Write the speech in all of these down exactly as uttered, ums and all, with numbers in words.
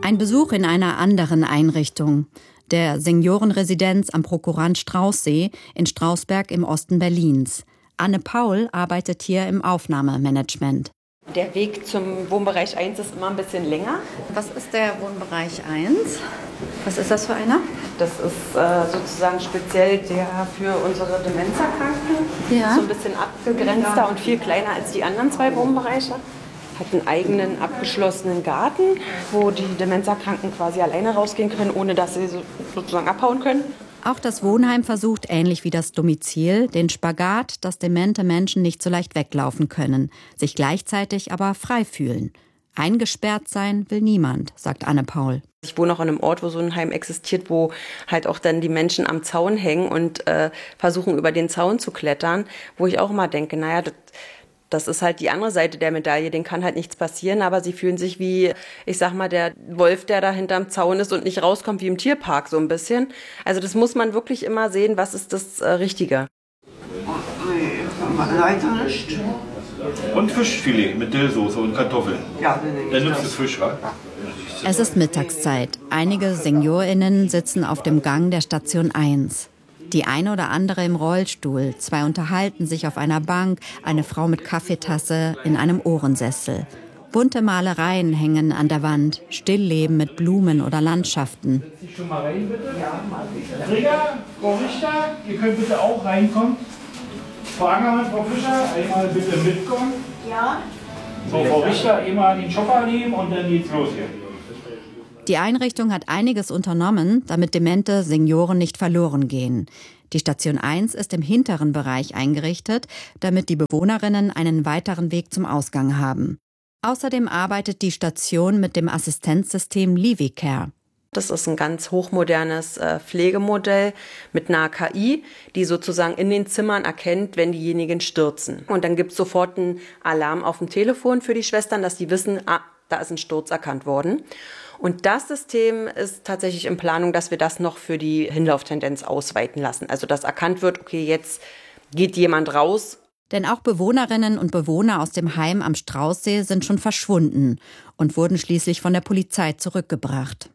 Ein Besuch in einer anderen Einrichtung, der Seniorenresidenz am Prokurant-Strauß-See in Strausberg im Osten Berlins. Anne Paul arbeitet hier im Aufnahmemanagement. Der Weg zum Wohnbereich eins ist immer ein bisschen länger. Was ist der Wohnbereich eins? Was ist das für einer? Das ist äh, sozusagen speziell der für unsere Demenzerkranken. Ja. So ein bisschen abgegrenzter und viel kleiner als die anderen zwei Wohnbereiche. Hat einen eigenen abgeschlossenen Garten, wo die Demenzerkranken quasi alleine rausgehen können, ohne dass sie so sozusagen abhauen können. Auch das Wohnheim versucht, ähnlich wie das Domizil, den Spagat, dass demente Menschen nicht so leicht weglaufen können, sich gleichzeitig aber frei fühlen. Eingesperrt sein will niemand, sagt Anne Paul. Ich wohne auch an einem Ort, wo so ein Heim existiert, wo halt auch dann die Menschen am Zaun hängen und äh, versuchen, über den Zaun zu klettern, wo ich auch immer denke, naja, das, das ist halt die andere Seite der Medaille, denen kann halt nichts passieren, aber sie fühlen sich wie, ich sag mal, der Wolf, der da hinterm Zaun ist und nicht rauskommt, wie im Tierpark so ein bisschen. Also das muss man wirklich immer sehen, was ist das äh, Richtige. Leider nicht. Und Fischfilet mit Dillsoße und Kartoffeln. Ja, dann nehme ich Dann nimmst du das. Fisch, wa? Es ist Mittagszeit. Einige SeniorInnen sitzen auf dem Gang der Station eins. Die eine oder andere im Rollstuhl. Zwei unterhalten sich auf einer Bank, eine Frau mit Kaffeetasse in einem Ohrensessel. Bunte Malereien hängen an der Wand, Stillleben mit Blumen oder Landschaften. Setz dich schon mal rein, bitte. Ja, Träger, Frau Richter, ihr könnt bitte auch reinkommen. Frau Angermann, Frau Fischer, einmal bitte mitkommen. Ja. So, Frau Richter, einmal den Chopper nehmen und dann geht's los hier. Die Einrichtung hat einiges unternommen, damit demente Senioren nicht verloren gehen. Die Station eins ist im hinteren Bereich eingerichtet, damit die Bewohnerinnen einen weiteren Weg zum Ausgang haben. Außerdem arbeitet die Station mit dem Assistenzsystem Livicare. Das ist ein ganz hochmodernes äh, Pflegemodell mit einer K I, die sozusagen in den Zimmern erkennt, wenn diejenigen stürzen. Und dann gibt es sofort einen Alarm auf dem Telefon für die Schwestern, dass die wissen, ah, da ist ein Sturz erkannt worden. Und das System ist tatsächlich in Planung, dass wir das noch für die Hinlauftendenz ausweiten lassen. Also dass erkannt wird, okay, jetzt geht jemand raus. Denn auch Bewohnerinnen und Bewohner aus dem Heim am Straußsee sind schon verschwunden und wurden schließlich von der Polizei zurückgebracht.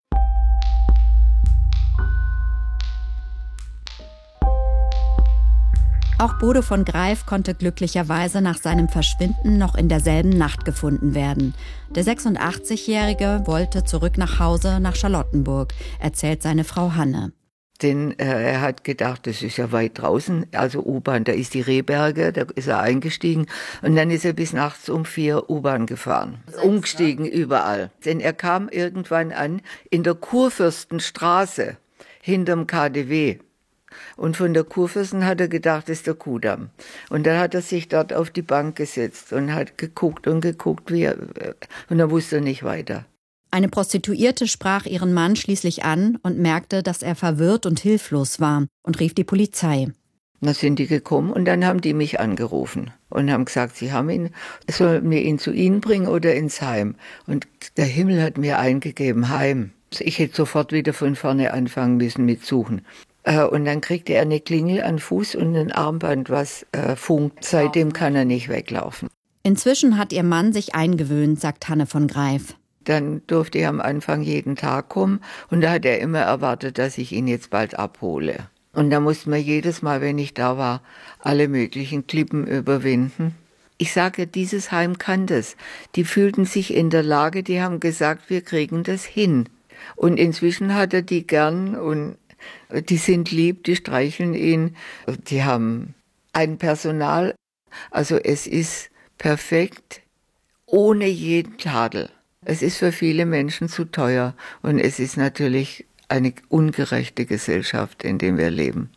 Auch Bodo von Greif konnte glücklicherweise nach seinem Verschwinden noch in derselben Nacht gefunden werden. Der sechsundachtzigjährige wollte zurück nach Hause nach Charlottenburg, erzählt seine Frau Hanne. Denn äh, er hat gedacht, das ist ja weit draußen, also U-Bahn, da ist die Rehberge, da ist er eingestiegen und dann ist er bis nachts um vier U-Bahn gefahren. Umgestiegen überall. Denn er kam irgendwann an in der Kurfürstenstraße hinterm K D W. Und von der Kurfürsten hat er gedacht, das ist der Kudamm. Und dann hat er sich dort auf die Bank gesetzt und hat geguckt und geguckt, wie er, und er wusste nicht weiter. Eine Prostituierte sprach ihren Mann schließlich an und merkte, dass er verwirrt und hilflos war und rief die Polizei. Dann sind die gekommen und dann haben die mich angerufen und haben gesagt, sie haben ihn, sollen wir ihn zu Ihnen bringen oder ins Heim? Und der Himmel hat mir eingegeben, Heim. Ich hätte sofort wieder von vorne anfangen müssen mit Suchen. Und dann kriegte er eine Klingel an Fuß und ein Armband, was äh, funkt. Seitdem kann er nicht weglaufen. Inzwischen hat ihr Mann sich eingewöhnt, sagt Hanne von Greif. Dann durfte er am Anfang jeden Tag kommen und da hat er immer erwartet, dass ich ihn jetzt bald abhole. Und da mussten wir jedes Mal, wenn ich da war, alle möglichen Klippen überwinden. Ich sage, dieses Heim kann das. Die fühlten sich in der Lage, die haben gesagt, wir kriegen das hin. Und inzwischen hat er die gern und die sind lieb, die streicheln ihn. Die haben ein Personal. Also es ist perfekt, ohne jeden Tadel. Es ist für viele Menschen zu teuer und es ist natürlich eine ungerechte Gesellschaft, in der wir leben.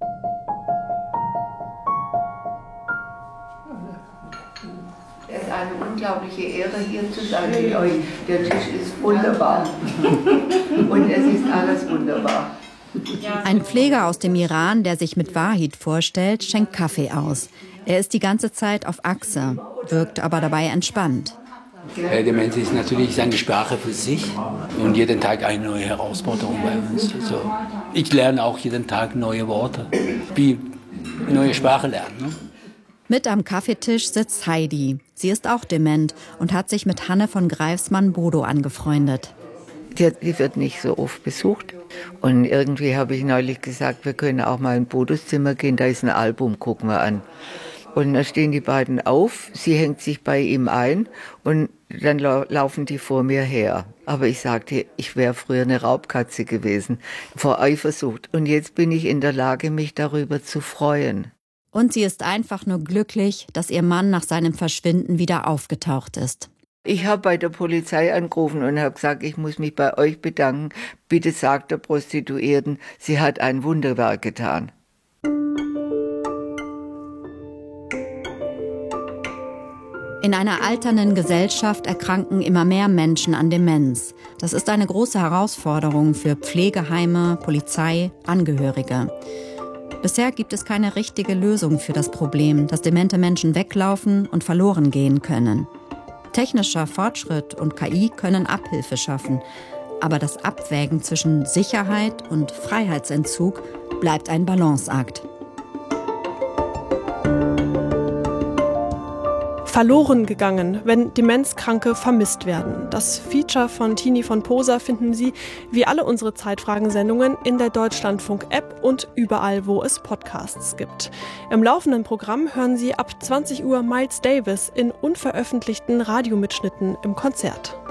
Es ist eine unglaubliche Ehre, hier zu sein mit euch. Der Tisch ist wunderbar und es ist alles wunderbar. Ein Pfleger aus dem Iran, der sich mit Wahid vorstellt, schenkt Kaffee aus. Er ist die ganze Zeit auf Achse, wirkt aber dabei entspannt. Demenz ist natürlich seine Sprache für sich und jeden Tag eine neue Herausforderung bei uns. Also ich lerne auch jeden Tag neue Worte, wie neue Sprache lernen. Ne? Mit am Kaffeetisch sitzt Heidi. Sie ist auch dement und hat sich mit Hanne von Greifs Mann Bodo angefreundet. Die, die wird nicht so oft besucht. Und irgendwie habe ich neulich gesagt, wir können auch mal in Bodos Zimmer gehen, da ist ein Album, gucken wir an. Und dann stehen die beiden auf, sie hängt sich bei ihm ein und dann lau- laufen die vor mir her. Aber ich sagte, ich wäre früher eine Raubkatze gewesen, vor Eifersucht. Und jetzt bin ich in der Lage, mich darüber zu freuen. Und sie ist einfach nur glücklich, dass ihr Mann nach seinem Verschwinden wieder aufgetaucht ist. Ich habe bei der Polizei angerufen und habe gesagt, ich muss mich bei euch bedanken. Bitte sagt der Prostituierten, sie hat ein Wunderwerk getan. In einer alternden Gesellschaft erkranken immer mehr Menschen an Demenz. Das ist eine große Herausforderung für Pflegeheime, Polizei, Angehörige. Bisher gibt es keine richtige Lösung für das Problem, dass demente Menschen weglaufen und verloren gehen können. Technischer Fortschritt und K I können Abhilfe schaffen. Aber das Abwägen zwischen Sicherheit und Freiheitsentzug bleibt ein Balanceakt. Verloren gegangen, wenn Demenzkranke vermisst werden. Das Feature von Tini von Posa finden Sie, wie alle unsere Zeitfragen-Sendungen, in der Deutschlandfunk-App und überall, wo es Podcasts gibt. Im laufenden Programm hören Sie ab zwanzig Uhr Miles Davis in unveröffentlichten Radiomitschnitten im Konzert.